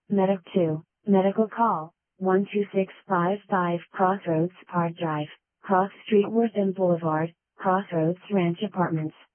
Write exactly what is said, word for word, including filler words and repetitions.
Medic two, medical call, one two six five five Crossroads Park Drive, Cross Street Wortham Boulevard, Crossroads Ranch Apartments.